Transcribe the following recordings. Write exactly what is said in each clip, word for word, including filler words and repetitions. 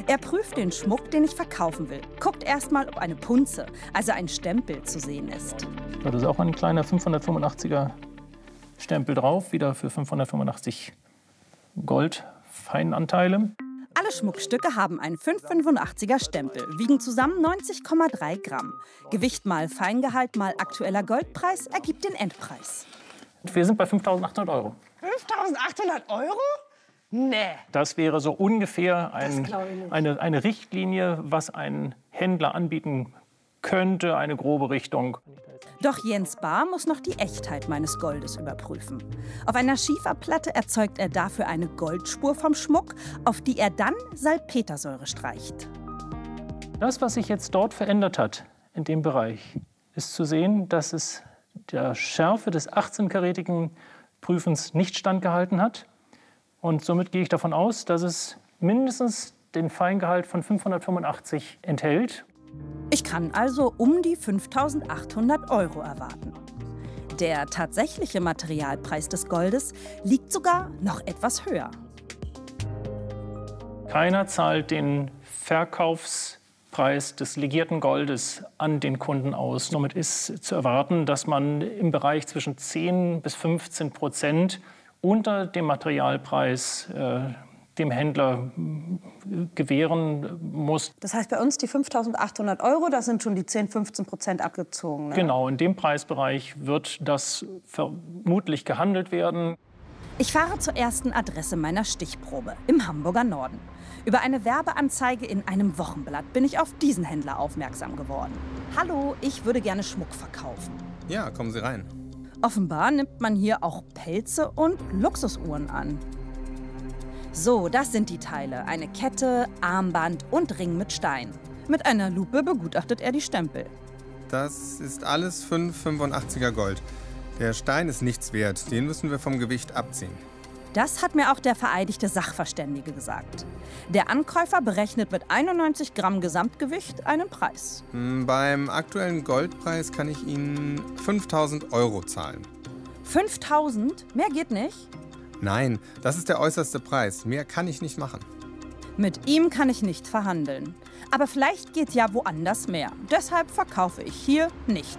Er prüft den Schmuck, den ich verkaufen will. Guckt erstmal, ob eine Punze, also ein Stempel, zu sehen ist. Da ist auch ein kleiner fünfhundertfünfundachtziger Stempel drauf, wieder für fünfhundertfünfundachtzig Goldfeinanteile. Alle Schmuckstücke haben einen fünfhundertfünfundachtziger Stempel, wiegen zusammen neunzig Komma drei Gramm. Gewicht mal Feingehalt mal aktueller Goldpreis ergibt den Endpreis. Wir sind bei fünftausendachthundert Euro. fünftausendachthundert Euro? Nee. Das wäre so ungefähr ein, eine, eine Richtlinie, was ein Händler anbieten könnte, eine grobe Richtung. Doch Jens Bahr muss noch die Echtheit meines Goldes überprüfen. Auf einer Schieferplatte erzeugt er dafür eine Goldspur vom Schmuck, auf die er dann Salpetersäure streicht. Das, was sich jetzt dort verändert hat in dem Bereich, ist zu sehen, dass es der Schärfe des achtzehnkarätigen Prüfens nicht standgehalten hat. Und somit gehe ich davon aus, dass es mindestens den Feingehalt von fünfhundertfünfundachtzig enthält. Ich kann also um die fünftausendachthundert Euro erwarten. Der tatsächliche Materialpreis des Goldes liegt sogar noch etwas höher. Keiner zahlt den Verkaufspreis des legierten Goldes an den Kunden aus. Somit ist zu erwarten, dass man im Bereich zwischen zehn bis fünfzehn Prozent unter dem Materialpreis äh, dem Händler gewähren muss. Das heißt, bei uns die fünftausendachthundert Euro, das sind schon die zehn, fünfzehn Prozent abgezogen. Ne? Genau, in dem Preisbereich wird das vermutlich gehandelt werden. Ich fahre zur ersten Adresse meiner Stichprobe, im Hamburger Norden. Über eine Werbeanzeige in einem Wochenblatt bin ich auf diesen Händler aufmerksam geworden. Hallo, ich würde gerne Schmuck verkaufen. Ja, kommen Sie rein. Offenbar nimmt man hier auch Pelze und Luxusuhren an. So, das sind die Teile. Eine Kette, Armband und Ring mit Stein. Mit einer Lupe begutachtet er die Stempel. Das ist alles fünf fünfundachtziger Gold. Der Stein ist nichts wert. Den müssen wir vom Gewicht abziehen. Das hat mir auch der vereidigte Sachverständige gesagt. Der Ankäufer berechnet mit einundneunzig Gramm Gesamtgewicht einen Preis. Beim aktuellen Goldpreis kann ich Ihnen fünftausend Euro zahlen. fünftausend? Mehr geht nicht? Nein, das ist der äußerste Preis. Mehr kann ich nicht machen. Mit ihm kann ich nicht verhandeln. Aber vielleicht geht ja woanders mehr. Deshalb verkaufe ich hier nicht.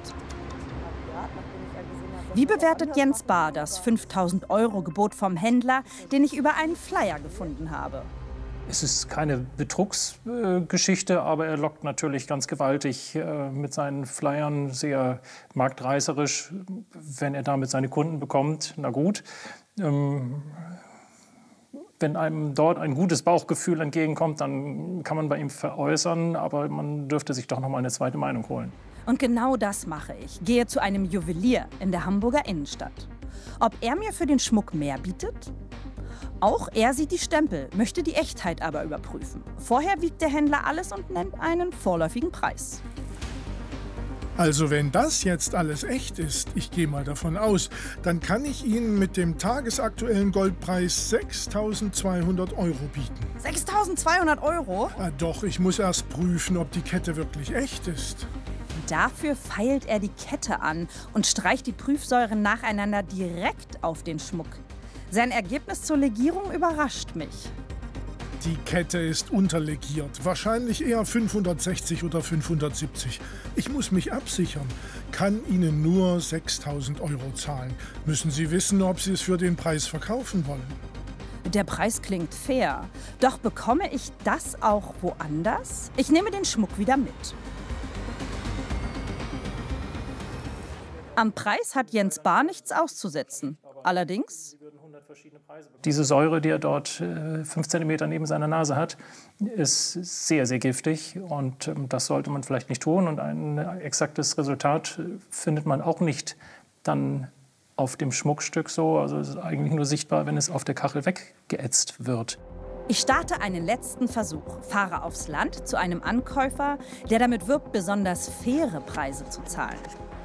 Wie bewertet Jens Bahr das fünftausend Euro Gebot vom Händler, den ich über einen Flyer gefunden habe? Es ist keine Betrugsgeschichte, aber er lockt natürlich ganz gewaltig äh, mit seinen Flyern, sehr marktreißerisch. Wenn er damit seine Kunden bekommt, na gut. Ähm, wenn einem dort ein gutes Bauchgefühl entgegenkommt, dann kann man bei ihm veräußern, aber man dürfte sich doch noch mal eine zweite Meinung holen. Und genau das mache ich. Gehe zu einem Juwelier in der Hamburger Innenstadt. Ob er mir für den Schmuck mehr bietet? Auch er sieht die Stempel, möchte die Echtheit aber überprüfen. Vorher wiegt der Händler alles und nennt einen vorläufigen Preis. Also wenn das jetzt alles echt ist, ich gehe mal davon aus, dann kann ich Ihnen mit dem tagesaktuellen Goldpreis sechstausendzweihundert Euro bieten. sechstausendzweihundert Euro? Ah, doch, ich muss erst prüfen, ob die Kette wirklich echt ist. Dafür feilt er die Kette an und streicht die Prüfsäuren nacheinander direkt auf den Schmuck. Sein Ergebnis zur Legierung überrascht mich. Die Kette ist unterlegiert, wahrscheinlich eher fünfhundertsechzig oder fünfhundertsiebzig. Ich muss mich absichern, kann Ihnen nur sechstausend Euro zahlen. Müssen Sie wissen, ob Sie es für den Preis verkaufen wollen. Der Preis klingt fair. Doch bekomme ich das auch woanders? Ich nehme den Schmuck wieder mit. Am Preis hat Jens Bahr nichts auszusetzen. Allerdings... Diese Säure, die er dort äh, fünf Zentimeter neben seiner Nase hat, ist sehr, sehr giftig. Und ähm, das sollte man vielleicht nicht tun. Und ein exaktes Resultat findet man auch nicht dann auf dem Schmuckstück so. Also es ist eigentlich nur sichtbar, wenn es auf der Kachel weggeätzt wird. Ich starte einen letzten Versuch, fahre aufs Land zu einem Ankäufer, der damit wirbt, besonders faire Preise zu zahlen.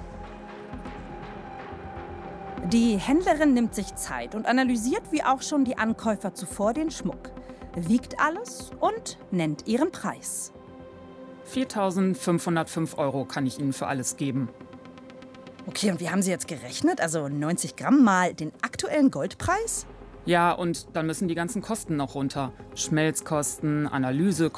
Die Händlerin nimmt sich Zeit und analysiert wie auch schon die Ankäufer zuvor den Schmuck, wiegt alles und nennt ihren Preis. viertausendfünfhundertfünf Euro kann ich Ihnen für alles geben. Okay, und wie haben Sie jetzt gerechnet? Also neunzig Gramm mal den aktuellen Goldpreis? Ja, und dann müssen die ganzen Kosten noch runter. Schmelzkosten, Analysekosten.